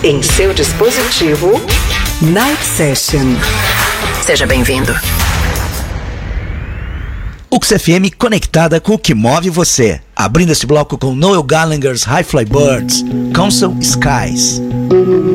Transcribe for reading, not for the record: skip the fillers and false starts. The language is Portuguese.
Em seu dispositivo, Night Session. Seja bem-vindo. UX FM conectada com o que move você. Abrindo esse bloco com Noel Gallagher's High Fly Birds, Council Skies.